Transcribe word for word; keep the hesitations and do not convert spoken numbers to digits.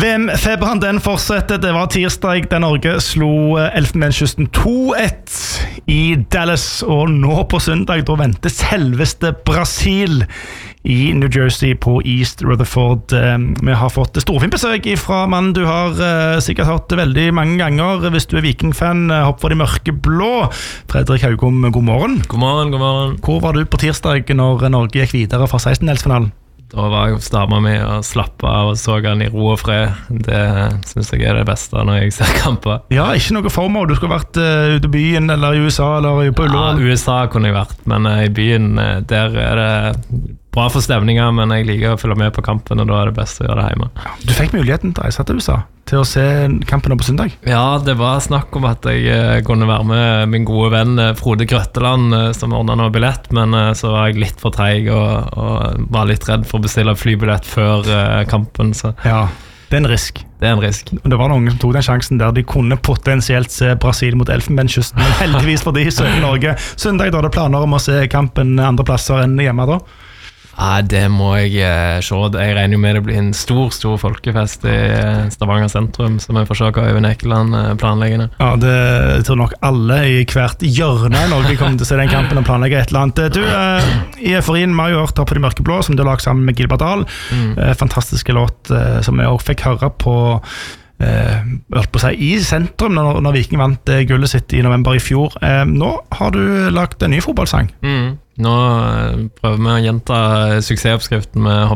V M-feberen den fortsetter. Det var tirsdag der Norge slo Elfenbenskysten to ett i Dallas, og nå på søndag da venter selveste Brasil i New Jersey på East Rutherford. Vi har fått storfint besøk fra mannen du har sikkert hørt veldig mange ganger hvis du er Viking-fan. Hopp for de mørke blå. Fredrik Haugom, god morgen. God morgen, god morgen. Hvor var du på tirsdag når Norge gikk videre fra sekstendedelsfinalen? Da var jeg hos dama mi og slappet av og så han i ro og fred. Det synes jeg er det beste når jeg ser kamper. Ja, ikke noe formål. Du skulle vært uh, ute i byen eller i U S A eller på Ullevål. Ja, U S A kunne jeg vært, men uh, i byen der er det bra for stemninger, men jeg liker å følge med på kampen, og da er det best å gjøre det hjemme. Du fikk muligheten til å reise til U S A til å se kampen på søndag? Ja, det var snakk om at jeg uh, kunne være med min gode venn uh, Frode Grøtteland, uh, som ordnet noe billett, men uh, så var jeg litt for treig og, og var litt redd for å bestille flybillett før uh, kampen. Så. Ja, det er en risk. Det er en risk. Det var noen som tok den sjansen der de kunne potensielt se Brasil mot Elfenbenskysten, men heldigvis for de søker Norge. Søndag da det planer om å se kampen andre plasser enn hjemme da? Ja, det må jeg eh, se. Jeg regner jo med det blir en stor, stor folkefest i eh, Stavanger sentrum, som jeg får se hva Øyvind Ekeland eh, planlegger. Ja, det jeg tror nok alle i hvert hjørne når vi kommer til å se den kampen og planlegge et eller annet. Du, eh, i Euforien, vi har jo hørt på de mørke blå, som du har lagt sammen med Gilbert Dahl. Mm. Eh, fantastiske låt eh, som jeg også fikk høre på Eh, på å si, i sentrum når, når Viking vant eh, gullet sitt i november i fjor. Eh, nå har du lagt en ny fotballsang. Mm. Nå prøver vi å gjenta suksessoppskriften med